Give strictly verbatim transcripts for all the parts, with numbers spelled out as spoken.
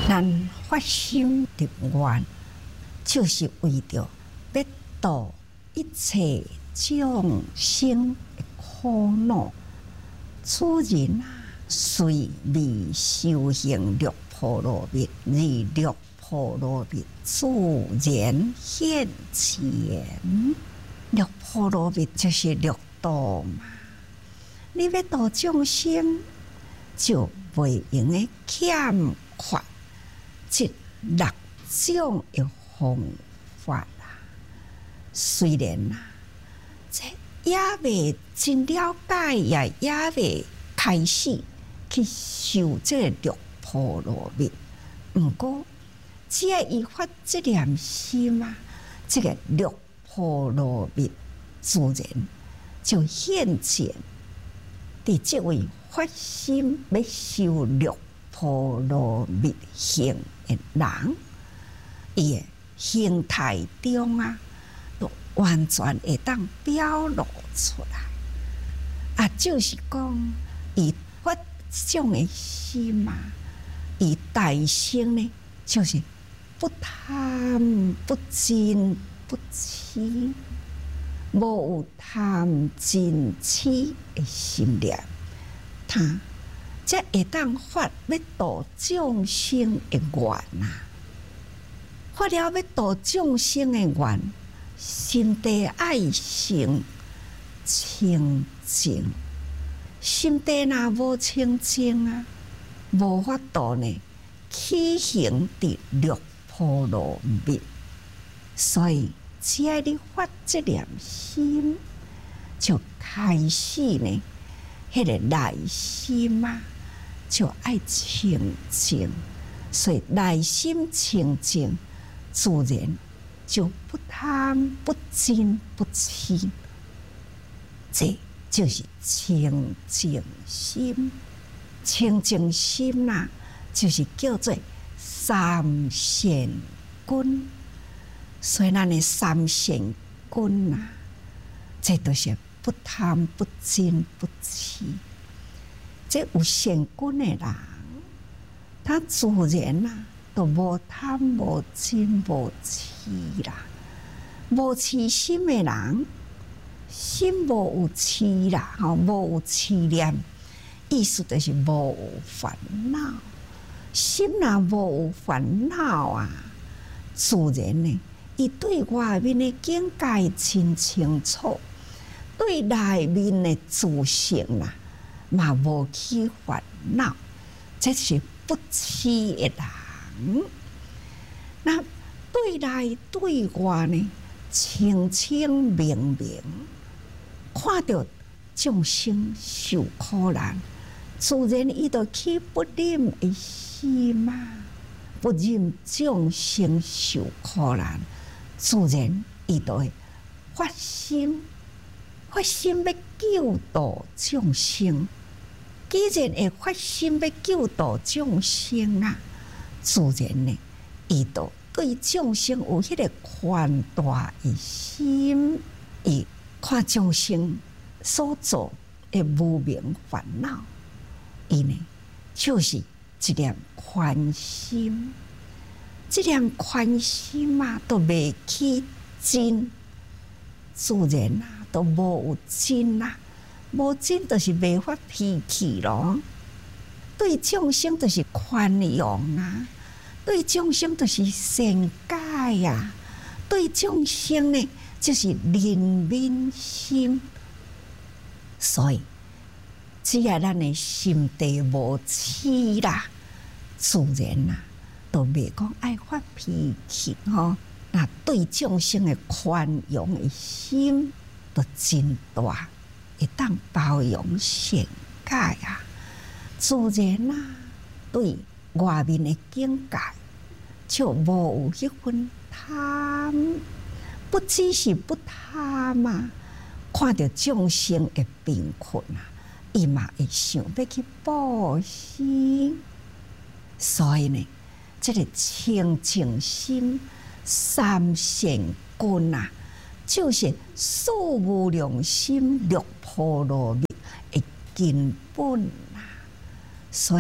咱发心立愿，就是为着要度一切众生的苦恼。此人啊，虽未修行六波罗蜜，而六波罗蜜自然现前。六波罗蜜就是六道嘛。你要度众生，就袂用的欠缺这六种的方法啦。虽然啊，这也未真了解，也也未开始去修这六波罗蜜。不过，只要伊发这念心啊，这个六波罗蜜自然就现前。伫这位发心要修六波罗蜜行的人，伊的形态中啊，都完全会当表露出来。啊，就是讲，伊发这种的心啊，伊大心呢，就是不贪、不嗔、不痴。无有贪嗔痴的心念，他才会当发要度众生的愿啊！发了要度众生的愿，心地爱性清净，心地若无清净啊，无法度呢起行伫六波罗蜜，所以。只要你发这念心，就开始呢，迄个内心啊，就爱清净，所以内心清净，自然就不贪、不嗔、不痴，这就是清净心。清净心啊，就是叫做三善根。所以咱的三善根啊，这都是不贪、不嗔、不痴。这有善根的人，他自然啊，都无贪、无嗔、无痴啦。无痴心的人，心无有痴啦，吼，无有痴念，意思就是无有烦恼。心若无有烦恼啊，自然呢。伊对外面的境界真清楚，对内面的自性啦，嘛无起烦恼，这是不痴的人。那对内对外呢，清清明明，看到众生受苦难，自然伊就起不忍的心嘛，不忍众生受苦难。自然，伊就会发心，发心要救度众生。既然会发心要救度众生啊，自然呢，伊就对众生有迄个宽大的心。伊看众生所做的无明烦恼，伊呢就是一念宽心。这念宽心啊，都未起嗔，自然啊，都无有嗔啊，无嗔就是未发脾气咯。对众生就是宽容啊，对众生就是善解啊，对众生呢就是怜悯心。所以，只要咱的心地无痴啦，自然啊。都袂讲爱发脾气吼，那对众生的宽容的心都真大，会当包容善解啊。自然啊，对外面的境界就无有迄份贪，不只是不贪嘛，看到众生的贫困啊，伊嘛会想要去报施，所以呢。这个清净心、三善根啊，就是素无量心六波罗蜜的根本啊。所以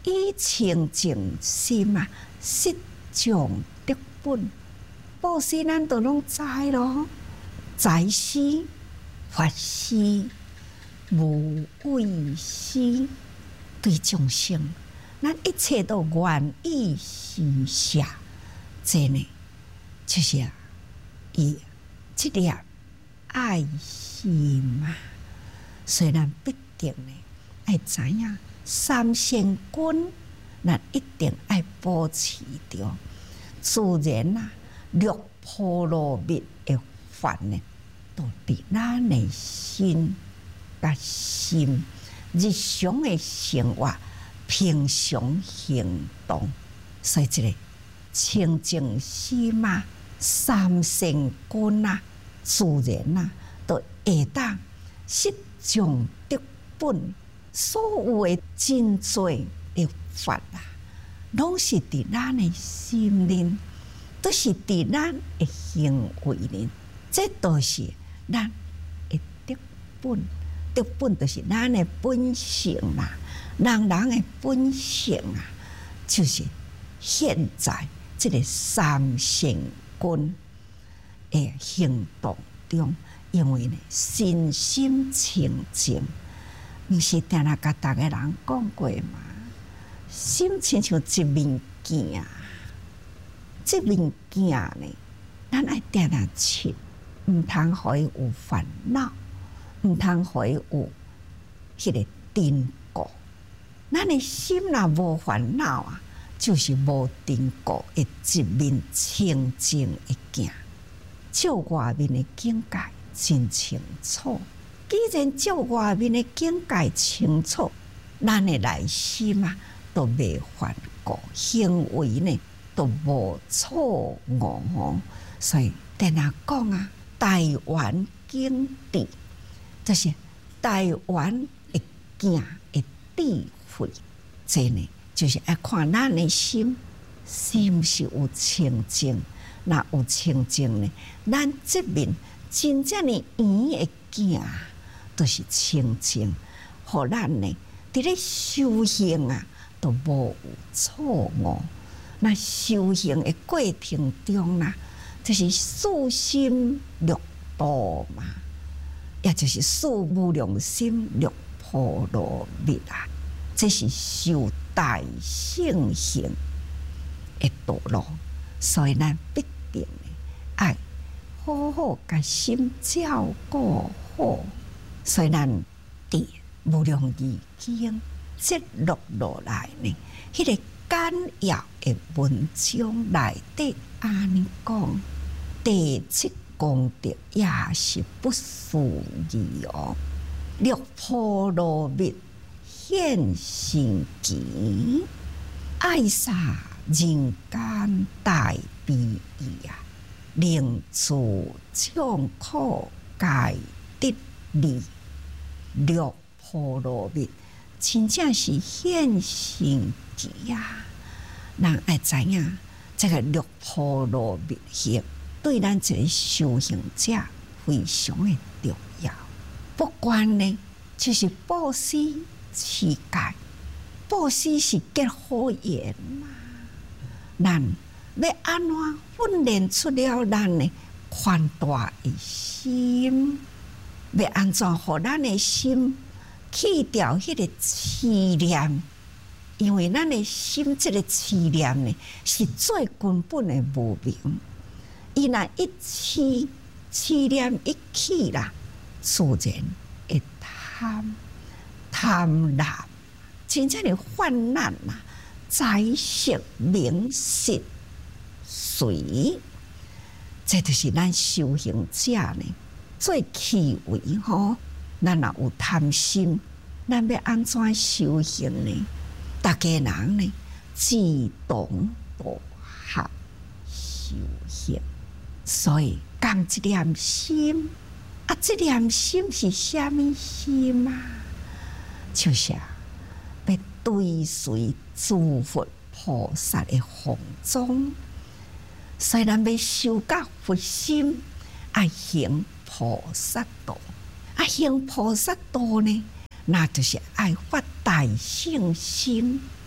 以清净心啊，实将得本。布施咱都拢知咯，财施、法施、无畏施，对众生，咱一切都愿意施下。这呢，就是啊，以这粒爱心嘛，所以咱必定呢，爱知影三善根，咱一定爱保持着。自然啊，六波罗蜜的法呢，都伫咱的心甲心日常的生活、平常行动，所以这个清净心啊、三善根啊、自然啊，都会当实将得本。所有的真罪的法啊，拢是伫咱的心灵，都是伫咱的行为里，这都是咱的得本。得本就是咱的本性啦，人人的本性啊，就是现在这个三善根的行动中，因为呢，身心清净。毋是定定甲逐个人讲过嘛？心亲像一面镜，这面镜呢，咱爱定定切，毋通互伊有烦恼，毋通互伊有迄个颠簸。咱的心若无烦恼啊，就是无颠簸的一面清净的镜，照外面的境界真清楚。既然照外面的境界清楚，咱的内心啊，都袂犯过，行为呢都无错误。所以定定讲啊，台湾经典，就是台湾的镜的智慧，这呢就是要看咱的心，是毋是有清净。若有清净呢，咱这面真正的圆的镜，都是清净，互咱呢伫咧修行啊，都无有错误。那修行的过程中啊，就是四心六度嘛，也就是四无量心六波罗蜜啊，这是修大乘行的道路。所以咱必定呢，爱好好甲心照顾好。所以咱伫无量义经节录落来呢，迄、那个简要的文章内底安尼讲，第七功德也是不思议哦。六波罗蜜现行期，爱洒人间大悲意啊，令诸众苦解得利。六波罗蜜真正是现行期啊！人爱知影，这个六波罗蜜行对咱这个修行者非常的重要。不管呢，就是布施持戒，布施是结好缘嘛。咱要安怎训练出了咱的宽大的心？要安怎互咱的心去掉迄个痴念？因为咱的心这个痴念呢，是最根本的无明。伊若一痴痴念一起啦，自然会贪贪婪，真正的泛滥啦，财色名食随，这就是咱修行者呢。最气为吼，咱若有贪心，咱要安怎修行呢？大家人呢，志同道合修行，所以讲一念心啊，这念心是啥物心啊？就是啊，要追随诸佛菩萨的行踪，所以咱要修到佛心，爱行菩萨道，啊，行菩萨道呢，那就是爱发大乘心，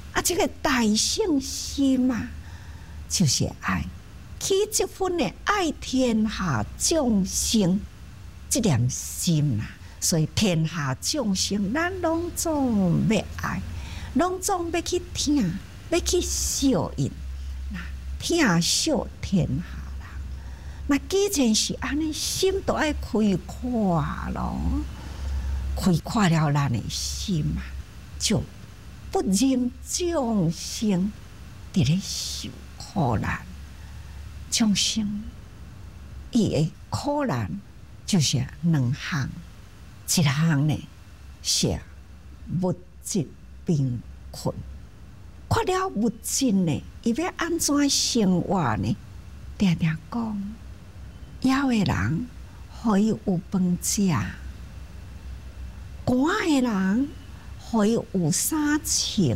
啊，这个大圣心啊，就是爱，起这份的爱天下众生这念心啊，所以天下众生，咱拢总要爱，拢总要去听，要去孝因，那听孝天下人。那既然是安尼，心都爱开阔咯，开阔了咱的心啊，就不忍众生伫咧受苦难。众生伊的苦难就是两项，一项呢是物质贫困，缺了物质呢，伊要安怎生活呢？定定讲，枵的人可以有饭食，寒的人可以有衫穿，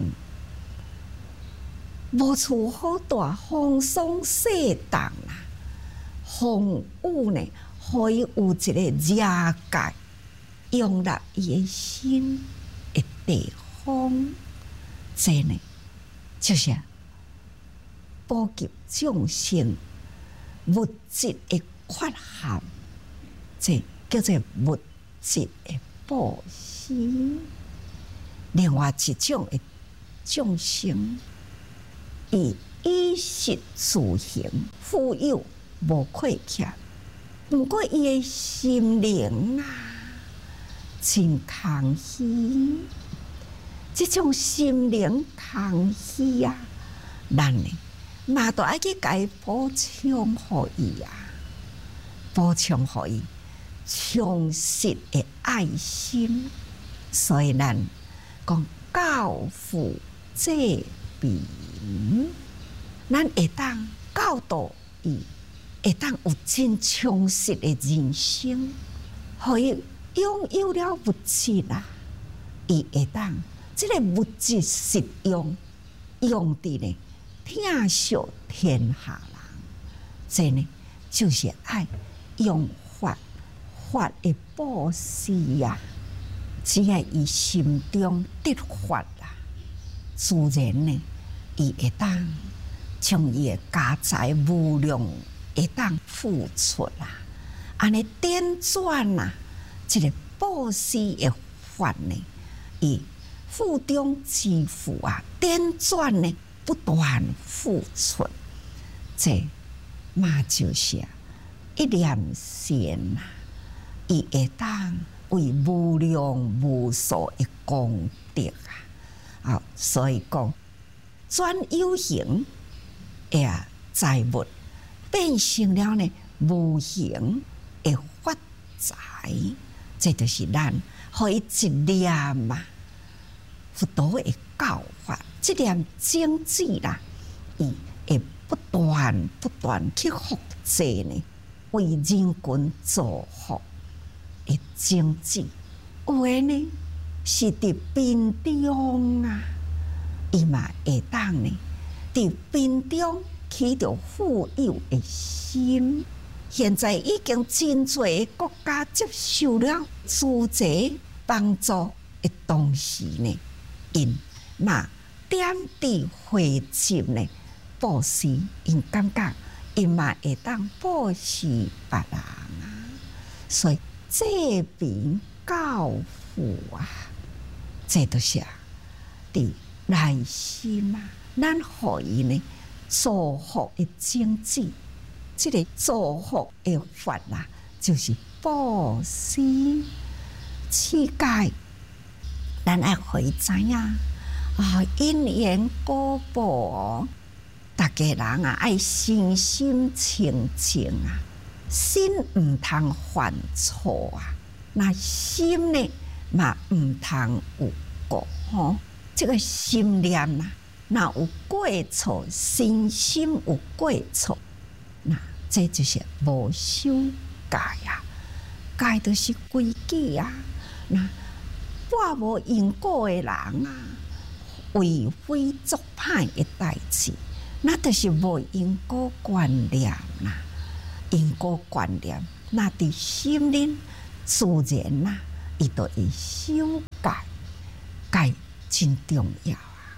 无厝好大，风霜雪冻啦，风雨呢可以有一个遮盖，用了伊的心的地方，这呢就是普及众生物质的缺陷，这叫做物质的布施。另外一种的众生，以衣食住行富有无亏欠，不过伊的心灵啊，真空虚。这种心灵空虚啊，咱呢嘛都爱去甲伊补充互伊啊，补充互伊充实的爱心。所以咱讲教父济贫，咱会当教导伊，会当有真充实的人生，互伊拥有了物质啊，伊会当这个物质实用，用伫呢疼惜天下人，这呢就是爱用法，法的布施啊，只要伊心中得法啊，自然呢，伊会当将伊的家财无量会当付出啦，安尼点转啊，这个布施的法呢，伊腹中之富啊，点转呢不断付出，这嘛就是啊一念善啊，伊会当为无量无数的功德啊！啊，所以讲转有形的财物变成了呢无形的发财，这就是咱可以一念啊。佛陀的教法，这念经济啦，伊会不断不断去复制呢，为人群造福的经济。有诶呢是伫贫中啊，伊嘛会当呢，伫贫中起着富有的心。现在已经真侪的国家接受了资济帮助的同时呢，因嘛点滴汇集呢布施，因感觉因嘛会当布施别人啊，所以济贫教富啊，这都是伫内心啊，咱互伊呢造福的经济，这个造福的法啊，就是布施。世界咱爱互伊知影啊，因缘果报，大家人啊爱心心清净啊，心毋通犯错啊，那心呢嘛毋通有过吼。这个心念啊，若有过错，身心有过错，那这就是无守戒啊，戒就是规矩啊。那半无因果的人啊，为非作歹的代志，那就是无因果观念啦。因果观念，那伫心灵自然啦，伊就会守戒，戒真重要啊。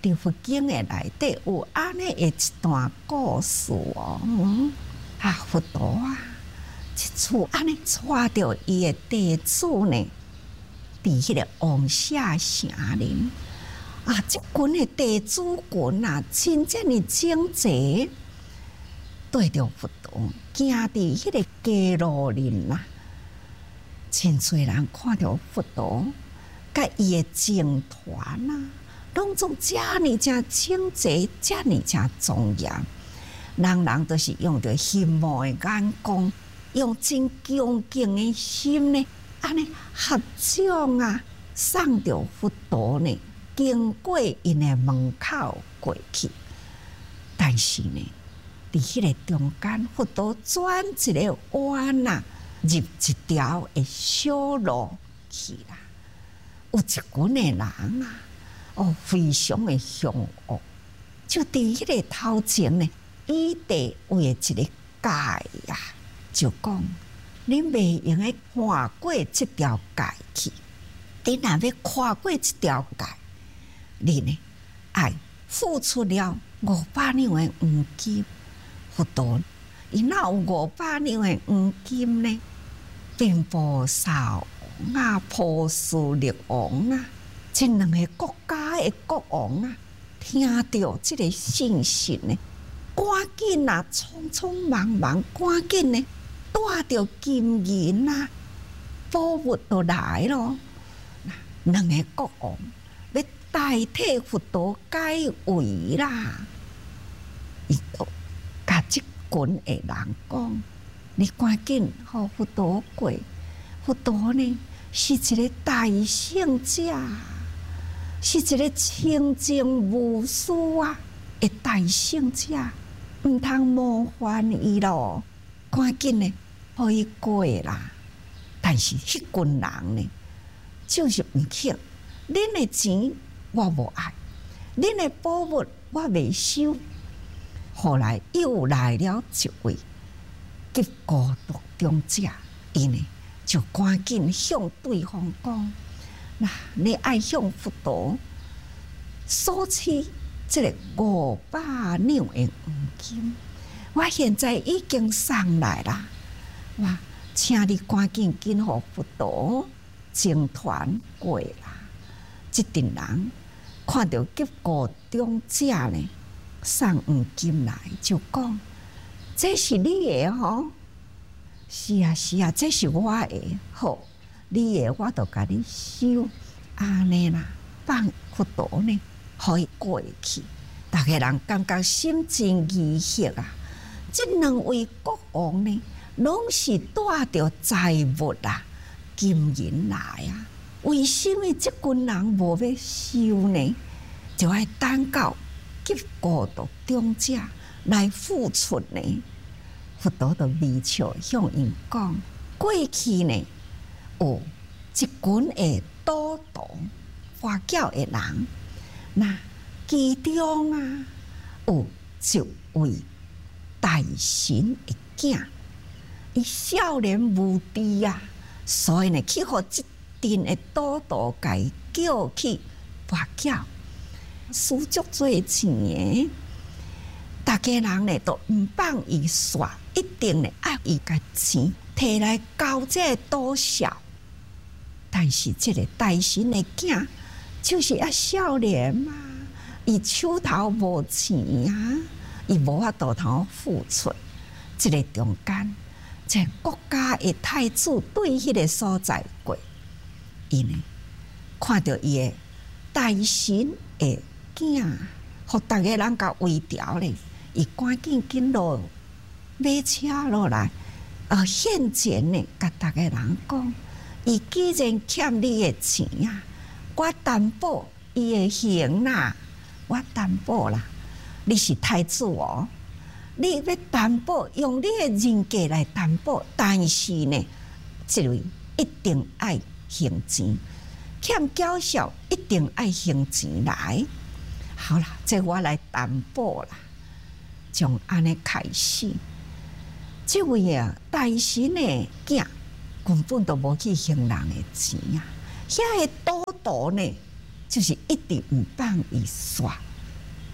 伫佛经的内底有安尼的一段故事哦。嗯、啊，佛陀啊，一次安尼带着伊的弟子呢，伫迄个王舍城林啊，即群的弟子群啊，真正的整齐，对着佛陀行伫迄个街路林啊，真侪人看到佛陀甲伊的僧团啊。拢总遮尔正整齐，遮尔正庄严，人人都是用着羡慕的眼光，用真恭敬的心呢，安尼合掌啊，送着佛陀呢，经过因的门口过去。但是呢，伫迄个中间，佛陀转一个弯啊，入一条的小路去啦。有一群的人啊。哦，非常的凶恶，就伫迄个头前呢，以地为一个界啊，就讲你袂用个跨过这条界去，你若要跨过这条界，你呢爱付出了五百两的黄金。佛陀，伊哪有五百两的黄金呢？并不少啊，波斯匿王啊。这两个国家的国王啊，听到这个信息呢，赶紧啊，匆匆忙忙，赶紧呢，带着金银啊，宝物都来咯。两个国王要代替佛陀解围啦，伊就甲即群的人讲：你赶紧互佛陀过，佛陀呢是一个大圣者。是一个清净无私啊的大圣者，毋通冒犯伊咯，赶紧呢，互伊过啦。但是迄群人呢，就是毋肯，恁的钱我无爱，恁的宝物我未收。后来又来了一位结孤独中者，伊呢就赶紧向对方讲。那你爱向佛陀索取这个五百两的黄金，我现在已经送来啦。哇，请你赶紧紧互佛陀僧团过啦。这群人看到结果中者呢，送黄金来，就讲：这是你的吼？是啊是啊，这是我的。好。你的我都甲你收，安尼啦，放佛陀呢，可以过去。大家人感觉心真意喜啊！这两位国王呢，拢是带着财物啊、金银来啊。为什么这群人无要收呢？就要等到结孤独中者来付出呢？佛陀就微笑向因讲：过去呢。有一群的赌徒、花轿的人，那其中啊有一位大神的囝，伊少年无知啊，所以呢去互一阵的赌徒甲伊叫去花轿，输足多钱的，大家人呢都毋放伊煞，一定呢爱伊甲钱摕来交这赌小。但是这个大神的囝就是啊少年嘛，伊手头无钱啊，伊无法度通付出。这个中间，这国家的太子对迄个所在过，伊呢看到伊的大神的囝，互大家人甲围条咧，伊赶紧紧落马车落来，呃，现前呢，甲大家人讲。伊既然欠你的钱啊，我担保伊会还啦，我担保啦。你是太子哦，你要担保用你的人格来担保，但是呢，这位一定爱还钱，欠缴销一定爱还钱来。好啦，这我来担保啦，从安尼开始，这位啊大神的囝。根本都无去还人的钱啊！遐个赌徒呢，就是一直毋放伊煞，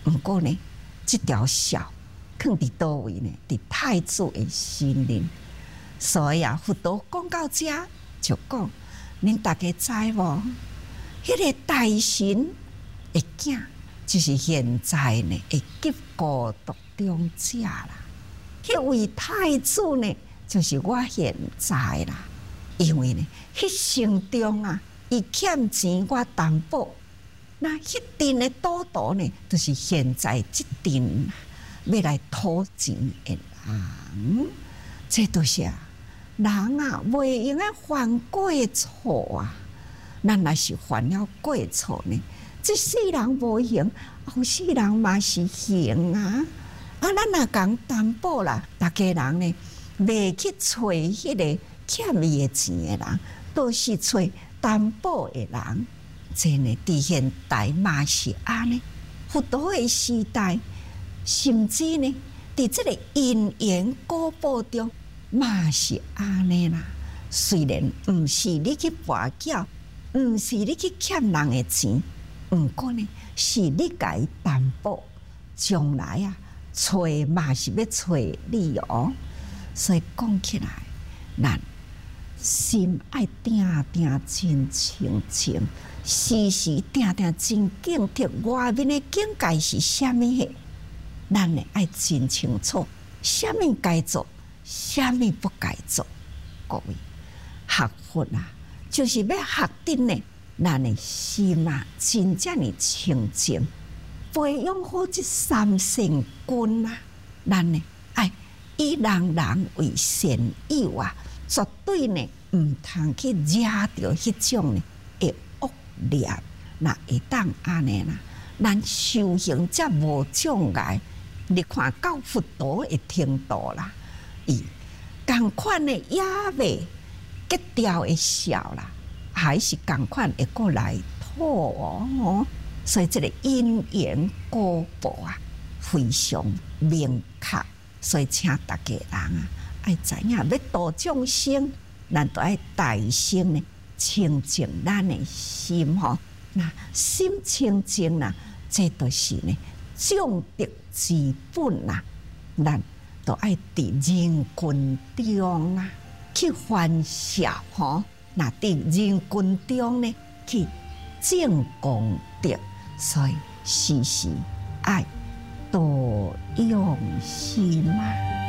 毋过呢，即条孝放伫倒位呢？伫太子的心灵。所以啊，佛陀讲到遮就讲，恁大家知无？迄个大神的囝，就是现在呢会急孤独中者啦。迄位太子呢，就是我现在啦。因为呢，迄生中啊，伊欠钱我担保，那迄阵的赌徒呢，就是现在即阵要来讨钱的人，这都是啊，人啊，袂用诶犯过错啊。咱若是犯了过错呢，这世人无行，后世人嘛是行啊。啊，咱若讲担保啦，大家人呢，袂去找迄个欠伊的钱的人，都是找担保的人。这呢，伫现代嘛是安尼。佛陀的时代，甚至呢，伫这个因缘果报中嘛是安尼啦。虽然毋是你去跋筊，毋是你去欠人的钱，毋过呢，是你家己担保，将来啊，找嘛是要找你哦。所以讲起来，咱心爱定定真清净，时时定定真警惕。外面的境界是啥物嘢？咱呢爱真清楚，啥物该做，啥物不该做。各位学佛啊，就是要学得呢，咱的心啊，真正的清净，培养好这三圣根啊。咱呢爱以人人为善友啊，绝对呢毋通去惹着迄种呢的恶念。那会当安尼啦，咱修行则无障碍。你看到佛陀的程度啦，伊共款的也未结掉的笑啦，还是共款会过来讨哦。所以这个因缘果报啊，非常明确。所以请大家人啊，爱知影要度众生，咱都爱大声呢清净咱的心吼。那心清净啦，这都是呢种德之本啦。咱都爱伫人群中啊去欢笑吼，那伫人群中呢去正功德，所以时时爱多用心啊。